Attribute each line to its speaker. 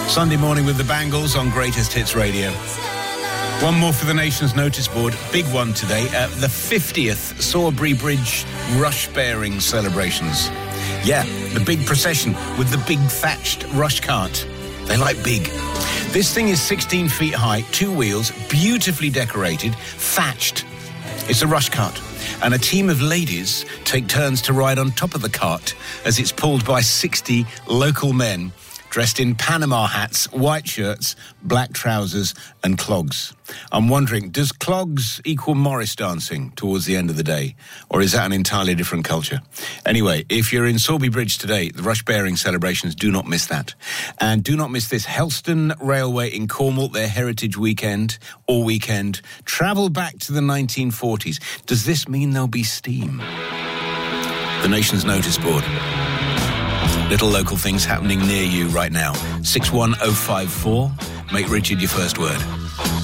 Speaker 1: Sunday morning with the Bangles on Greatest Hits Radio. One more for the nation's notice board. Big one today. The 50th Sawbury Bridge Rush Bearing celebrations. Yeah, the big procession with the big thatched rush cart. They like big. This thing is 16 feet high, 2 wheels, beautifully decorated, thatched. It's a rush cart. And a team of ladies take turns to ride on top of the cart as it's pulled by 60 local men dressed in Panama hats, white shirts, black trousers and clogs. I'm wondering, does clogs equal Morris dancing towards the end of the day? Or is that an entirely different culture? Anyway, if you're in Sawbury Bridge today, the Rush Bearing celebrations, do not miss that. And do not miss this. Helston Railway in Cornwall, their Heritage Weekend, all weekend. Travel back to the 1940s. Does this mean there'll be steam? The nation's notice board. Little local things happening near you right now. 61054. Make Richard your first word.